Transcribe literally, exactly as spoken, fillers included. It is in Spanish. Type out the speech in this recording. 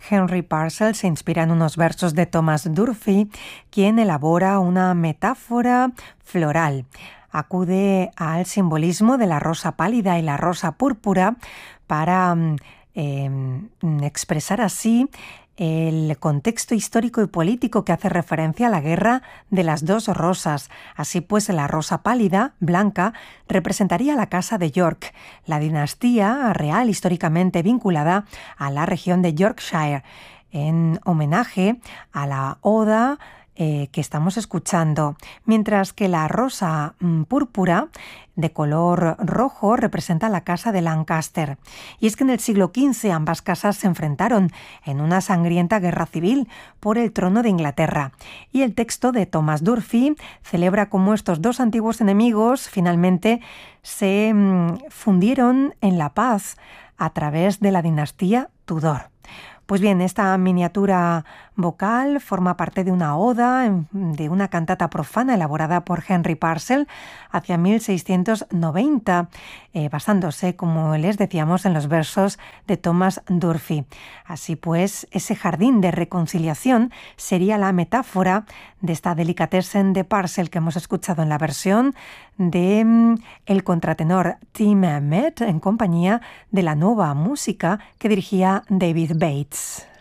Henry Purcell se inspira en unos versos de Thomas Durfee, quien elabora una metáfora floral. Acude al simbolismo de la rosa pálida y la rosa púrpura para eh, expresar así el contexto histórico y político que hace referencia a la guerra de las dos rosas. Así pues, la rosa pálida, blanca, representaría la casa de York, la dinastía real históricamente vinculada a la región de Yorkshire, en homenaje a la oda Eh, que estamos escuchando, mientras que la rosa mm, púrpura de color rojo representa la casa de Lancaster. Y es que en el siglo quince ambas casas se enfrentaron en una sangrienta guerra civil por el trono de Inglaterra. Y el texto de Thomas Durfee celebra cómo estos dos antiguos enemigos finalmente se mm, fundieron en la paz a través de la dinastía Tudor. Pues bien, esta miniatura vocal forma parte de una oda, de una cantata profana elaborada por Henry Purcell hacia mil seiscientos noventa, eh, basándose, como les decíamos, en los versos de Thomas Durfee. Así pues, ese jardín de reconciliación sería la metáfora de esta delicatessen de Purcell que hemos escuchado en la versión de mm, el contratenor Tim Met en compañía de la nueva música que dirigía David Bates.